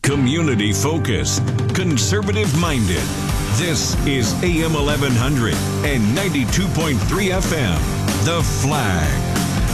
Community focused, conservative minded. This is AM 1100 and 92.3 FM. The Flag.